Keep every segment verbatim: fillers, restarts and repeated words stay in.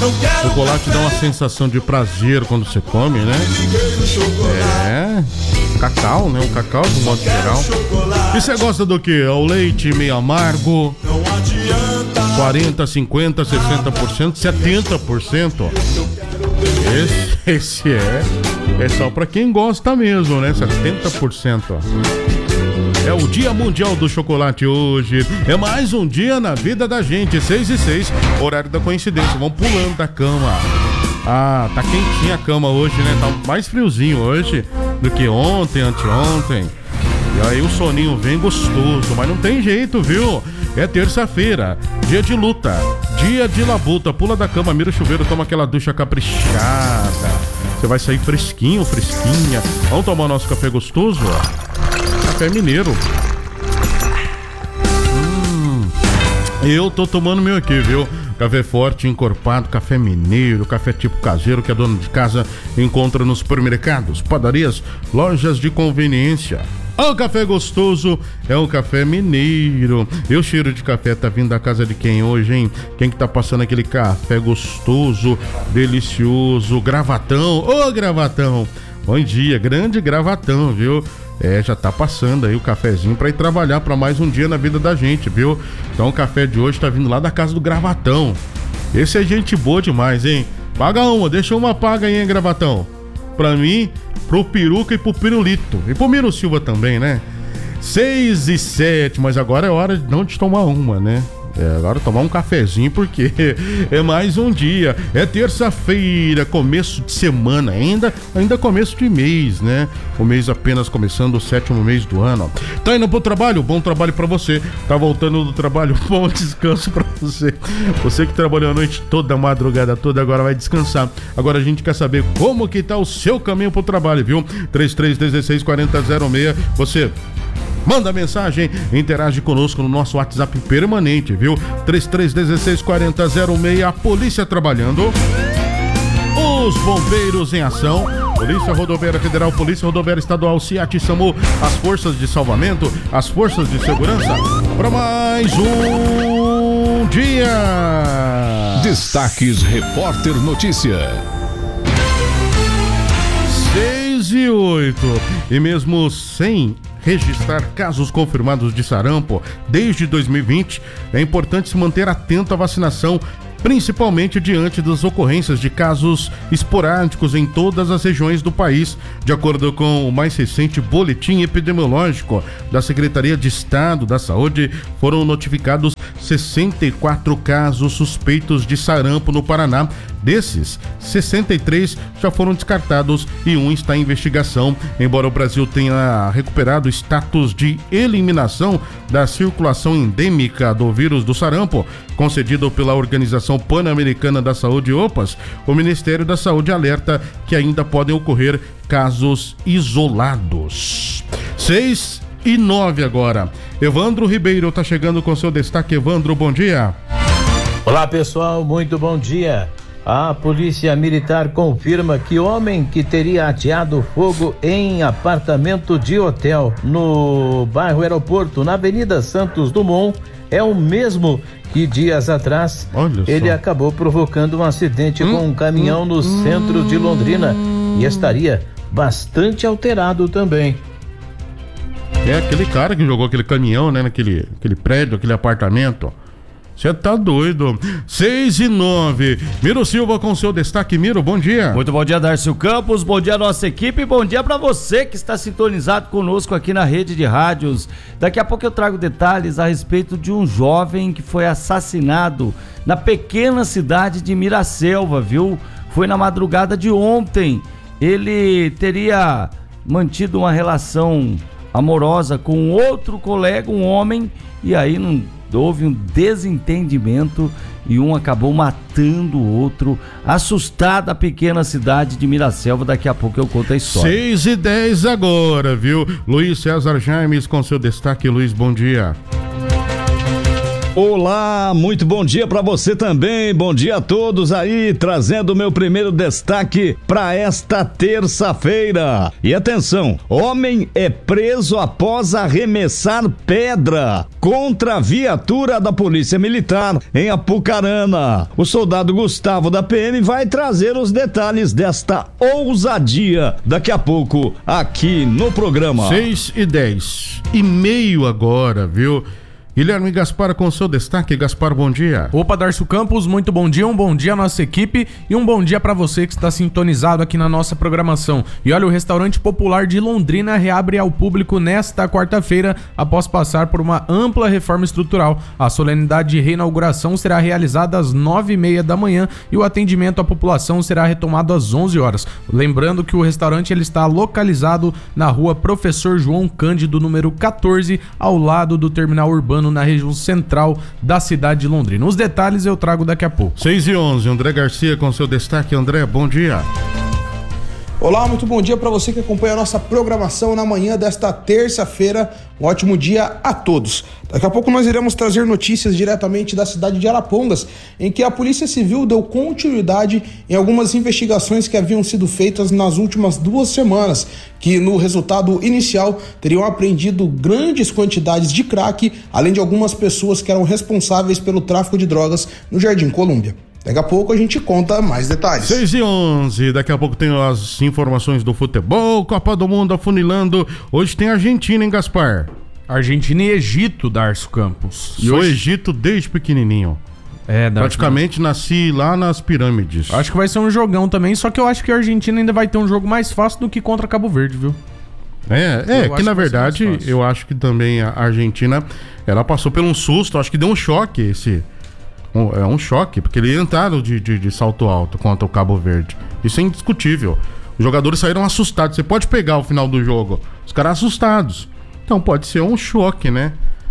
O chocolate dá uma sensação de prazer quando você come, né? É, cacau, né? O cacau, de modo geral. E você gosta do que? O leite meio amargo? quarenta, cinquenta, sessenta por cento, setenta por cento. Esse, esse é, é só pra quem gosta mesmo, né? setenta por cento. É o Dia Mundial do Chocolate hoje. É mais um dia na vida da gente. seis e seis, horário da coincidência. Vamos pulando da cama. Ah, tá quentinha a cama hoje, né? Tá mais friozinho hoje do que ontem, anteontem. E aí o soninho vem gostoso, mas não tem jeito, viu? É terça-feira, dia de luta, dia de labuta. Pula da cama, mira o chuveiro, toma aquela ducha caprichada. Você vai sair fresquinho, fresquinha. Vamos tomar nosso café gostoso? Café mineiro. Hum, eu tô tomando meu aqui, viu? Café forte, encorpado, café mineiro, café tipo caseiro que a dona de casa encontra nos supermercados, padarias, lojas de conveniência. O café gostoso é o café mineiro. E o cheiro de café tá vindo da casa de quem hoje, hein? Quem que tá passando aquele café gostoso, delicioso? Gravatão, ô Gravatão! Bom dia, grande Gravatão, viu? É, já tá passando aí o cafezinho pra ir trabalhar pra mais um dia na vida da gente, viu? Então o café de hoje tá vindo lá da casa do Gravatão. Esse é gente boa demais, hein? Paga uma, deixa uma paga aí, hein, Gravatão? Pra mim, pro Peruca e pro Pirulito. E pro Miro Silva também, né? seis e sete, mas agora é hora de não de tomar uma, né? É, agora tomar um cafezinho porque é mais um dia, é terça-feira, começo de semana, ainda, ainda começo de mês, né? O mês apenas começando, o sétimo mês do ano. Tá indo pro trabalho? Bom trabalho pra você. Tá voltando do trabalho? Bom descanso pra você. Você que trabalhou a noite toda, a madrugada toda, agora vai descansar. Agora a gente quer saber como que tá o seu caminho pro trabalho, viu? três três um seis, quatro zero zero seis. Você manda mensagem, interage conosco no nosso WhatsApp permanente, viu? três três um seis, quatro zero zero seis. A polícia trabalhando, os bombeiros em ação, Polícia Rodoviária Federal, Polícia Rodoviária Estadual, SEAT, SAMU, as forças de salvamento, as forças de segurança, para mais um dia. Destaques Repórter Notícia. seis e oito. E mesmo sem registrar casos confirmados de sarampo desde dois mil e vinte, é importante se manter atento à vacinação, principalmente diante das ocorrências de casos esporádicos em todas as regiões do país. De acordo com o mais recente boletim epidemiológico da Secretaria de Estado da Saúde, foram notificados sessenta e quatro casos suspeitos de sarampo no Paraná. Desses, sessenta e três já foram descartados e um está em investigação. Embora o Brasil tenha recuperado o status de eliminação da circulação endêmica do vírus do sarampo, concedido pela Organização Pan-Americana da Saúde, OPAS, o Ministério da Saúde alerta que ainda podem ocorrer casos isolados. seis e nove agora. Evandro Ribeiro está chegando com seu destaque. Evandro, bom dia. Olá, pessoal, muito bom dia. A Polícia Militar confirma que homem que teria ateado fogo em apartamento de hotel no bairro Aeroporto, na Avenida Santos Dumont, é o mesmo que dias atrás ele acabou provocando um acidente hum, com um caminhão hum, no centro hum, de Londrina e estaria bastante alterado também. É aquele cara que jogou aquele caminhão, né, naquele aquele prédio, aquele apartamento. Você tá doido. seis e nove. Miro Silva com seu destaque. Miro, bom dia. Muito bom dia, Darcio Campos. Bom dia, nossa equipe. Bom dia pra você que está sintonizado conosco aqui na rede de rádios. Daqui a pouco eu trago detalhes a respeito de um jovem que foi assassinado na pequena cidade de Miraselva, viu? Foi na madrugada de ontem. Ele teria mantido uma relação amorosa com outro colega, um homem, e aí não houve um desentendimento e um acabou matando o outro. Assustada a pequena cidade de Miraselva. Daqui a pouco eu conto a história. seis e dez agora, viu? Luiz César Jaimes com seu destaque. Luiz, bom dia. Olá, muito bom dia para você também, bom dia a todos aí, trazendo o meu primeiro destaque para esta terça-feira. E atenção, homem é preso após arremessar pedra contra a viatura da Polícia Militar em Apucarana. O soldado Gustavo da P M vai trazer os detalhes desta ousadia daqui a pouco aqui no programa. seis e dez e meio agora, viu? Guilherme Gaspar com seu destaque. Gaspar, bom dia. Opa, Darcio Campos, muito bom dia, um bom dia à nossa equipe e um bom dia para você que está sintonizado aqui na nossa programação. E olha, o Restaurante Popular de Londrina reabre ao público nesta quarta-feira após passar por uma ampla reforma estrutural. A solenidade de reinauguração será realizada às nove e meia da manhã e o atendimento à população será retomado às onze horas. Lembrando que o restaurante ele está localizado na rua Professor João Cândido, número quatorze, ao lado do terminal urbano na região central da cidade de Londrina. Os detalhes eu trago daqui a pouco. seis e onze, André Garcia com seu destaque. André, bom dia. Olá, muito bom dia para você que acompanha a nossa programação na manhã desta terça-feira. Um ótimo dia a todos. Daqui a pouco nós iremos trazer notícias diretamente da cidade de Arapongas, em que a Polícia Civil deu continuidade em algumas investigações que haviam sido feitas nas últimas duas semanas, que no resultado inicial teriam apreendido grandes quantidades de crack, além de algumas pessoas que eram responsáveis pelo tráfico de drogas no Jardim Colômbia. Daqui a pouco a gente conta mais detalhes. seis e onze, daqui a pouco tem as informações do futebol, Copa do Mundo afunilando. Hoje tem Argentina, hein, Gaspar? Argentina e Egito, Darcio Campos. E o Egito desde pequenininho. É, Darcio. Praticamente nasci lá nas pirâmides. Acho que vai ser um jogão também, só que eu acho que a Argentina ainda vai ter um jogo mais fácil do que contra Cabo Verde, viu? É, é Eu que acho na que vai ser verdade mais fácil. eu acho que também a Argentina, ela passou por um susto, acho que deu um choque esse... Um, é um choque, porque eles entraram de, de, de salto alto contra o Cabo Verde. Isso é indiscutível. Os jogadores saíram assustados. Você pode pegar o final do jogo, os caras assustados. Então pode ser um choque, né?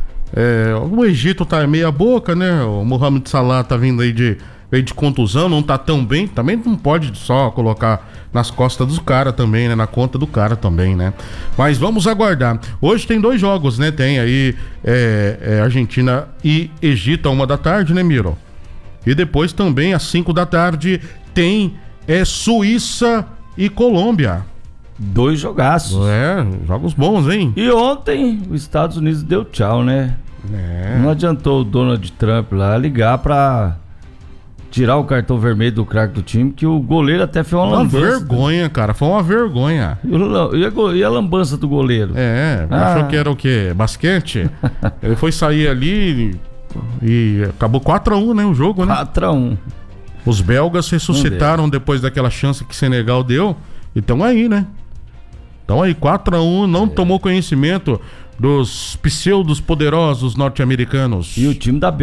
É, o Egito tá meia boca, né? O Mohamed Salah tá vindo aí de, veio de contusão, não tá tão bem. Também não pode só colocar nas costas do cara também, né? Na conta do cara também, né? Mas vamos aguardar. Hoje tem dois jogos, né? Tem aí é, é, Argentina e Egito, a uma da tarde, né, Miro? E depois também, às cinco da tarde, tem é, Suíça e Colômbia. Dois jogaços. É, jogos bons, hein? E ontem os Estados Unidos deu tchau, né? É. Não adiantou o Donald Trump lá ligar pra tirar o cartão vermelho do craque do time, que o goleiro até fez uma, Uma lambança. vergonha, cara. Foi uma vergonha. E, o- e a, go- e a lambança do goleiro? É, Ah. achou que era o quê? Basquete? Ele foi sair ali e, e acabou quatro a um, né? O jogo, né? quatro a um. Os belgas ressuscitaram depois daquela chance que Senegal deu. E estão aí, né? Estão aí, quatro a um. Não tomou conhecimento dos pseudos poderosos norte-americanos. E o time da